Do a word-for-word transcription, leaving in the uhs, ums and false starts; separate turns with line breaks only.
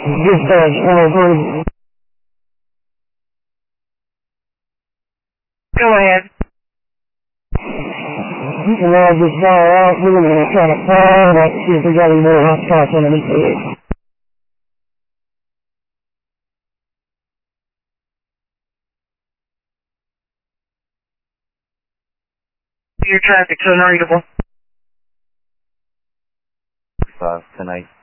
Just uh, uh,
Go ahead.
and then I just saw out, we're going to try to find out, see if we got any more hot spots underneath the head.
Your traffic's unreadable.
Five tonight.